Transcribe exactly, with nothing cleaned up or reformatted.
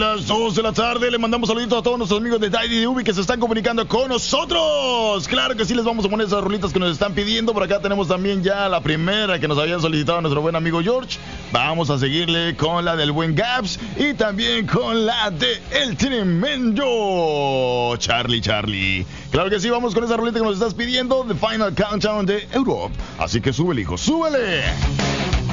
las dos de la tarde. Le mandamos saluditos a todos nuestros amigos de Daddy Ubi que se están comunicando con nosotros. Claro que sí, les vamos a poner esas rolitas que nos están pidiendo. Por acá tenemos también ya la primera que nos habían solicitado nuestro buen amigo George. Vamos a seguirle con la del buen Gaps y también con la de El Tremendo Charlie Charlie. Claro que sí, vamos con esa rolita que nos estás pidiendo, The Final Countdown de Europe. Así que súbele, hijo, súbele.